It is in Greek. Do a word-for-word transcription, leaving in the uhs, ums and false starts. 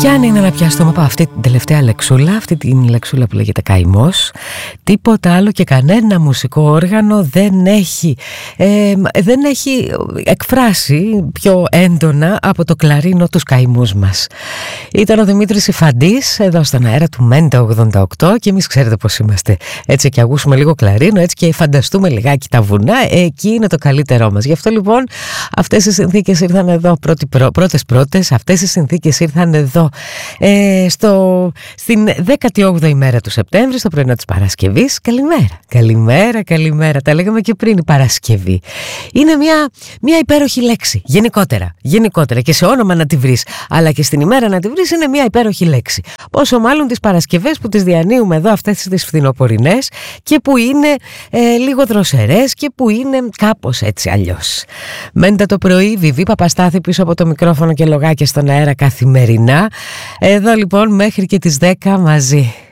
Και αν είναι να πιάσουμε από αυτή την τελευταία λεξούλα, αυτή την λεξούλα που λέγεται καημός, τίποτα άλλο και κανένα μουσικό όργανο δεν έχει, ε, δεν έχει εκφράσει πιο έντονα από το κλαρίνο τους καημούς μας. Ήταν ο Δημήτρης Ιφαντής εδώ στον αέρα του Μέντα ογδόντα οκτώ και εμείς ξέρετε πως είμαστε. Έτσι και ακούσουμε λίγο κλαρίνο, έτσι και φανταστούμε λιγάκι τα βουνά, εκεί είναι το καλύτερό μας. Γι' αυτό λοιπόν αυτές οι συνθήκες ήρθαν εδώ πρώτη, πρώτες πρώτες, αυτές οι συνθήκες ήρθαν εδώ ε, στο, στην δέκατη όγδοη μέρα του Σεπτέμβρη, στο πρωινό της Παρασκευής. Καλημέρα, καλημέρα, καλημέρα. Τα λέγαμε και πριν, η Παρασκευή είναι μια, μια υπέροχη λέξη. Γενικότερα, γενικότερα και σε όνομα να τη βρεις, αλλά και στην ημέρα να τη βρεις, είναι μια υπέροχη λέξη. Πόσο μάλλον τις Παρασκευές που τις διανύουμε εδώ, αυτές τις φθινοπορεινές, και που είναι ε, λίγο δροσερές και που είναι κάπως έτσι αλλιώς. Μέντα το πρωί, Βιβί Παπαστάθη πίσω από το μικρόφωνο και λογάκια στον αέρα καθημερινά. Εδώ λοιπόν μέχρι και τις δέκα μαζί.